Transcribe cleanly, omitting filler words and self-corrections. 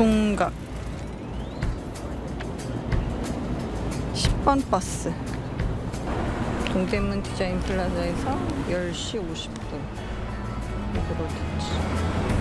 총각 10번 버스 동대문 디자인 플라자에서 10시 50분 오브로드